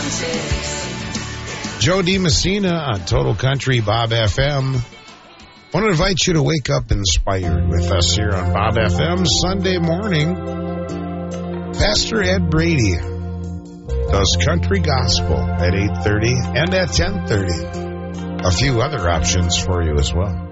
Joe DiMessina on Total Country Bob FM. I want to invite you to wake up inspired with us here on Bob FM Sunday morning. Pastor Ed Brady does country gospel at 8:30 and at 10:30. A few other options for you as well.